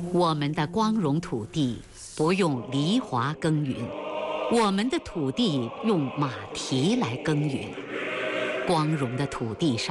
我们的光荣土地不用犁铧耕耘，我们的土地用马蹄来耕耘。光荣的土地上。